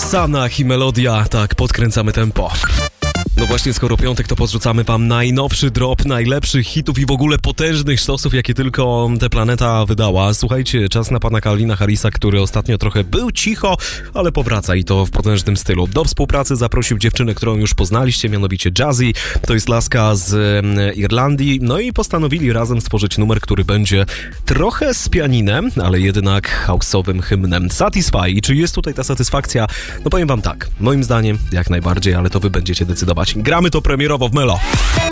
Sanach i melodia, tak, podkręcamy tempo. No właśnie, skoro piątek, to podrzucamy wam najnowszy drop najlepszych hitów i w ogóle potężnych sztosów, jakie tylko tę planeta wydała. Słuchajcie, czas na pana Calvina Harrisa, który ostatnio trochę był cicho, ale powraca i to w potężnym stylu. Do współpracy zaprosił dziewczynę, którą już poznaliście, mianowicie Jazzy. To jest laska z Irlandii. No i postanowili razem stworzyć numer, który będzie trochę z pianinem, ale jednak house'owym hymnem. Satisfy. I czy jest tutaj ta satysfakcja? No powiem wam tak, moim zdaniem jak najbardziej, ale to wy będziecie decydować. Gramy to premierowo w Melo.